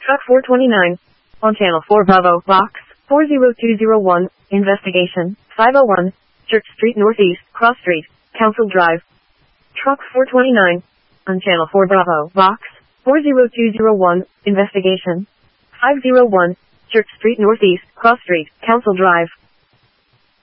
Truck 429. On Channel 4 Bravo, Box 40201. Investigation 501. Church Street Northeast, Cross Street, Council Drive. Truck 429. On Channel 4 Bravo, Box 40201. Investigation 501. Church Street Northeast, Cross Street, Council Drive.